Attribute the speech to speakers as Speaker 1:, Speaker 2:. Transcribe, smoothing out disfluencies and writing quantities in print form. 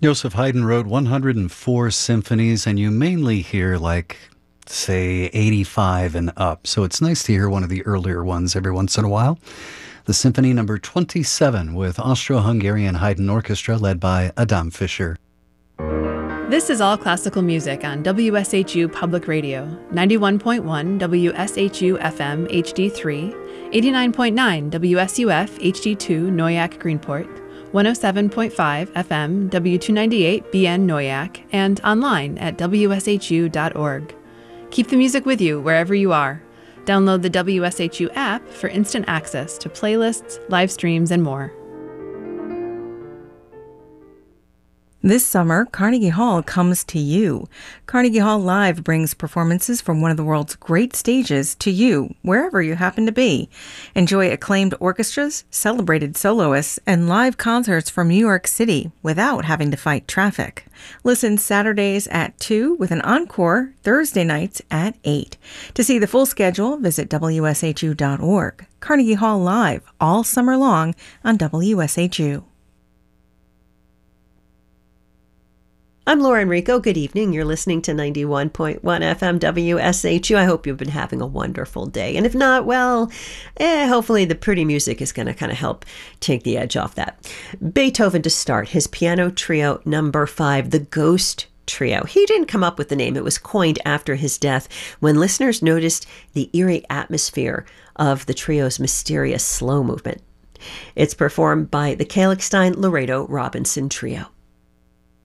Speaker 1: Joseph Haydn wrote 104 symphonies, and you mainly hear, like, say, 85 and up. So it's nice to hear one of the earlier ones every once in a while. The Symphony Number 27 with Austro-Hungarian Haydn Orchestra led by Adam Fischer.
Speaker 2: This is All Classical Music on WSHU Public Radio, 91.1 WSHU FM HD3, 89.9 WSUF HD2 Noyak Greenport, 107.5 FM W298 BN Noyak, and online at wshu.org. Keep the music with you wherever you are. Download the WSHU app for instant access to playlists, live streams, and more.
Speaker 3: This summer, Carnegie Hall comes to you. Carnegie Hall Live brings performances from one of the world's great stages to you, wherever you happen to be. Enjoy acclaimed orchestras, celebrated soloists, and live concerts from New York City without having to fight traffic. Listen Saturdays at 2 with an encore Thursday nights at 8. To see the full schedule, visit wshu.org. Carnegie Hall Live, all summer long on WSHU.
Speaker 4: I'm Laura Enrico. Good evening. You're listening to 91.1 FM WSHU. I hope you've been having a wonderful day. And if not, well, hopefully the pretty music is going to kind of help take the edge off that. Beethoven to start, his piano trio number 5, the Ghost Trio. He didn't come up with the name. It was coined after his death when listeners noticed the eerie atmosphere of the trio's mysterious slow movement. It's performed by the Kalixstein Laredo Robinson Trio.